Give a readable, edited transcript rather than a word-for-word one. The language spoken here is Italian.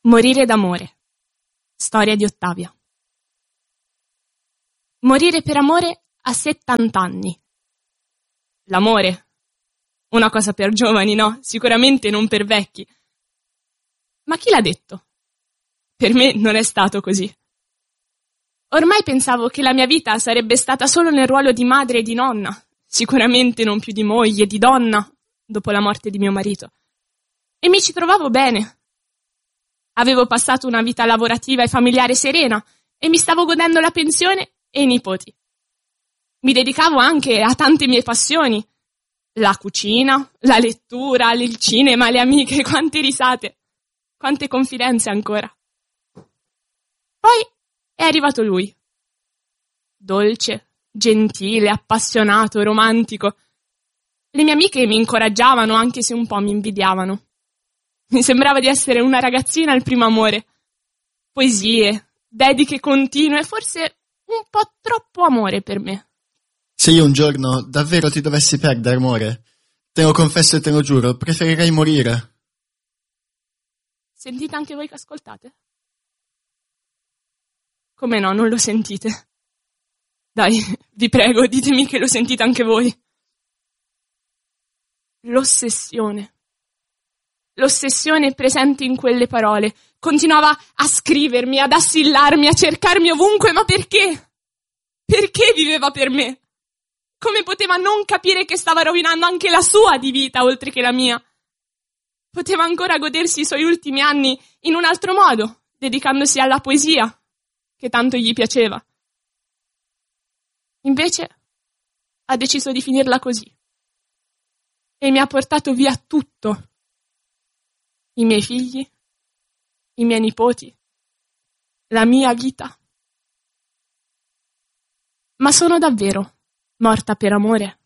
Morire d'amore. Storia di Ottavia. Morire per amore a 70 anni. L'amore. Una cosa per giovani, no? Sicuramente non per vecchi. Ma chi l'ha detto? Per me non è stato così. Ormai pensavo che la mia vita sarebbe stata solo nel ruolo di madre e di nonna, sicuramente non più di moglie, di donna, dopo la morte di mio marito. E mi ci trovavo bene. Avevo passato una vita lavorativa e familiare serena e mi stavo godendo la pensione e i nipoti. Mi dedicavo anche a tante mie passioni. La cucina, la lettura, il cinema, le amiche, quante risate, quante confidenze ancora. Poi è arrivato lui. Dolce, gentile, appassionato, romantico. Le mie amiche mi incoraggiavano anche se un po' mi invidiavano. Mi sembrava di essere una ragazzina al primo amore. Poesie, dediche continue, forse un po' troppo amore per me. Se io un giorno davvero ti dovessi perdere, amore, te lo confesso e te lo giuro, preferirei morire. Sentite anche voi che ascoltate? Come no, non lo sentite? Dai, vi prego, ditemi che lo sentite anche voi. L'ossessione presente in quelle parole. Continuava a scrivermi, ad assillarmi, a cercarmi ovunque, ma perché? Perché viveva per me? Come poteva non capire che stava rovinando anche la sua di vita, oltre che la mia? Poteva ancora godersi i suoi ultimi anni in un altro modo, dedicandosi alla poesia, che tanto gli piaceva. Invece ha deciso di finirla così. E mi ha portato via tutto. I miei figli, i miei nipoti, la mia vita. Ma sono davvero morta per amore?